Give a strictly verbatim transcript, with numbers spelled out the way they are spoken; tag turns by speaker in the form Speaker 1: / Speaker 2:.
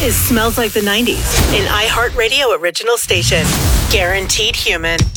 Speaker 1: is Smells Like the nineties, an iHeartRadio original station. Guaranteed human.